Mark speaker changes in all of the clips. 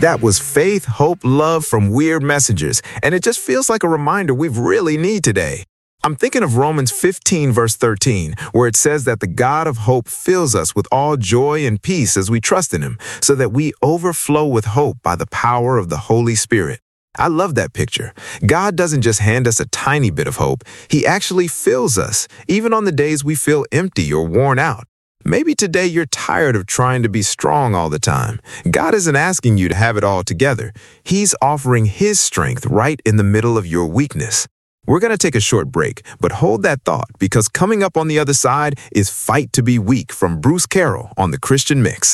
Speaker 1: That was Faith, Hope, Love from Weird Messengers, and it just feels like a reminder we really need today. I'm thinking of Romans 15, verse 13, where it says that the God of hope fills us with all joy and peace as we trust in him, so that we overflow with hope by the power of the Holy Spirit. I love that picture. God doesn't just hand us a tiny bit of hope. He actually fills us, even on the days we feel empty or worn out. Maybe today you're tired of trying to be strong all the time. God isn't asking you to have it all together. He's offering his strength right in the middle of your weakness. We're going to take a short break, but hold that thought, because coming up on the other side is Fight to Be Weak from Bruce Carroll on The Christian Mix.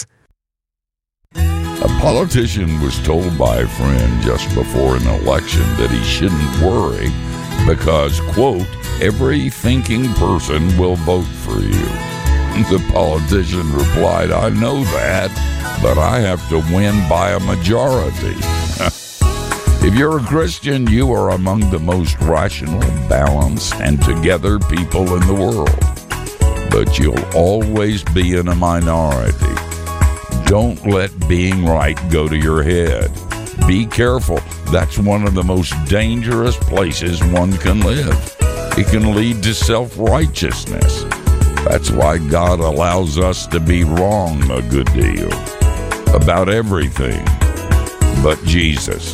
Speaker 2: A politician was told by a friend just before an election that he shouldn't worry because, quote, every thinking person will vote for you. The politician replied, I know that, but I have to win by a majority. If you're a Christian, you are among the most rational, balanced, and together people in the world. But you'll always be in a minority. Don't let being right go to your head. Be careful. That's one of the most dangerous places one can live. It can lead to self-righteousness. That's why God allows us to be wrong a good deal about everything but Jesus.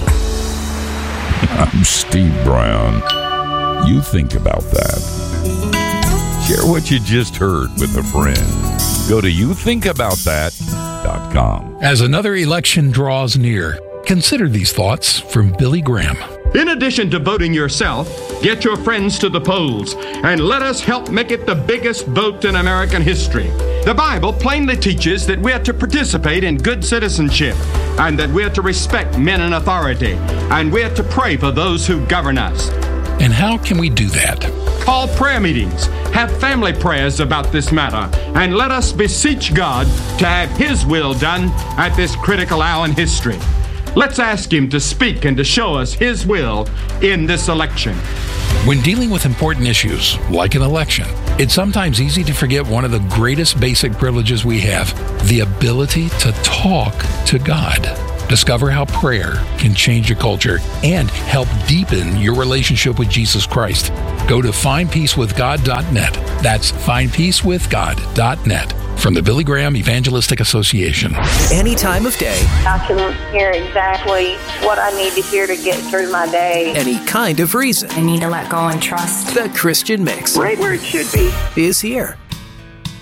Speaker 2: I'm Steve Brown. You think about that. Share what you just heard with a friend. Go to youthinkaboutthat.com.
Speaker 3: As another election draws near, consider these thoughts from Billy Graham.
Speaker 4: In addition to voting yourself, get your friends to the polls and let us help make it the biggest vote in American history. The Bible plainly teaches that we are to participate in good citizenship and that we are to respect men in authority and we are to pray for those who govern us.
Speaker 3: And how can we do that?
Speaker 4: Call prayer meetings, have family prayers about this matter, and let us beseech God to have His will done at this critical hour in history. Let's ask Him to speak and to show us His will in this election.
Speaker 3: When dealing with important issues, like an election, it's sometimes easy to forget one of the greatest basic privileges we have, the ability to talk to God. Discover how prayer can change a culture and help deepen your relationship with Jesus Christ. Go to findpeacewithgod.net. That's findpeacewithgod.net. From the Billy Graham Evangelistic Association.
Speaker 5: Any time of day.
Speaker 6: I can hear exactly what I need to hear to get through my day.
Speaker 5: Any kind of reason.
Speaker 7: I need to let go and trust.
Speaker 5: The Christian Mix.
Speaker 6: Right where it should be.
Speaker 5: Is here.